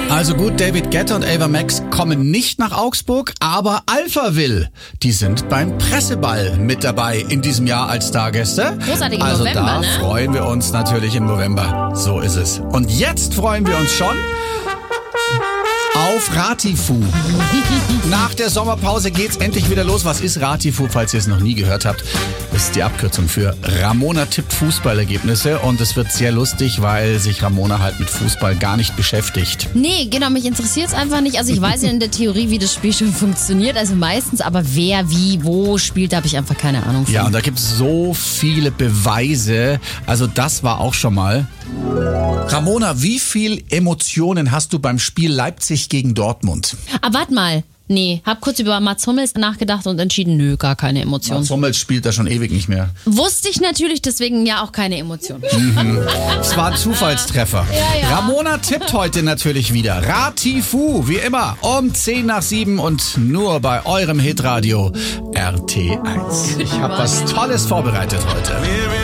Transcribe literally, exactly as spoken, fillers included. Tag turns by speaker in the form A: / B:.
A: Also gut, David Guetta und Ava Max kommen nicht nach Augsburg, aber Alphaville, die sind beim Presseball mit dabei in diesem Jahr als Stargäste.
B: Großartig im
A: also
B: November,
A: da
B: ne?
A: freuen wir uns natürlich im November. So ist es. Und jetzt freuen wir uns schon auf Ratifu. Nach der Sommerpause geht's endlich wieder los. Was ist Ratifu, falls ihr es noch nie gehört habt? Das ist die Abkürzung für Ramona tippt Fußballergebnisse. Und es wird sehr lustig, weil sich Ramona halt mit Fußball gar nicht beschäftigt.
B: Nee, genau, mich interessiert es einfach nicht. Also ich weiß ja in der Theorie, wie das Spiel schon funktioniert, also meistens, aber wer, wie, wo spielt, da habe ich einfach keine Ahnung von.
A: Ja, und da gibt's so viele Beweise. Also das war auch schon mal. Ramona, wie viel Emotionen hast du beim Spiel Leipzig gegen Dortmund?
B: Aber warte mal. Nee, hab kurz über Mats Hummels nachgedacht und entschieden, nö, gar keine Emotionen.
A: Mats Hummels spielt da schon ewig nicht mehr.
B: Wusste ich natürlich, deswegen ja auch keine Emotionen.
A: Es war ein Zufallstreffer.
B: Ja, ja.
A: Ramona tippt heute natürlich wieder. Ratifu, wie immer, um zehn nach sieben und nur bei eurem Hitradio R T eins. Ich habe was Tolles vorbereitet heute.